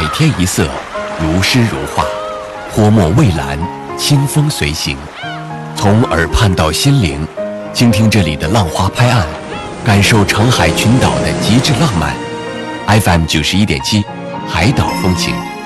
天一色，如诗如画，泼墨蔚蓝，清风随行。从耳畔到心灵，倾听这里的浪花拍岸，感受长海群岛的极致浪漫。FM 91.7，海岛风情。